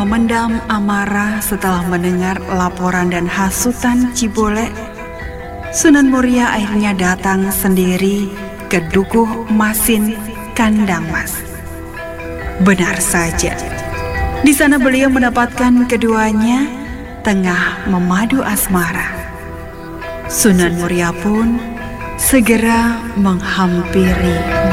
memendam amarah setelah mendengar laporan dan hasutan Cibolek, Sunan Muria akhirnya datang sendiri ke Dukuh Masin Kandang Mas. Benar saja, di sana beliau mendapatkan keduanya tengah memadu asmara. Sunan Muria pun segera menghampiri